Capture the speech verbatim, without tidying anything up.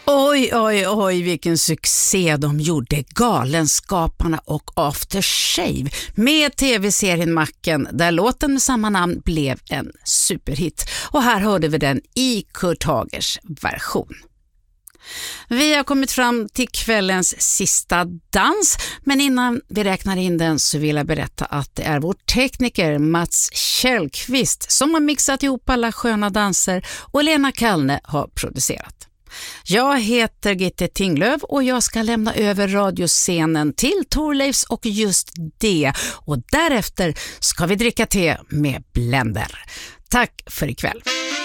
Oj, oj, oj, vilken succé de gjorde, Galenskaparna och After Shave med tv-serien Macken, där låten med samma namn blev en superhit. Och här hörde vi den i Kurt Hagers version. Vi har kommit fram till kvällens sista dans, men innan vi räknar in den så vill jag berätta att det är vår tekniker Mats Källqvist som har mixat ihop alla sköna danser och Lena Kallne har producerat. Jag heter Gitte Tinglöf och jag ska lämna över radioscenen till Thorleifs och just det. Och därefter ska vi dricka te med Blender. Tack för ikväll.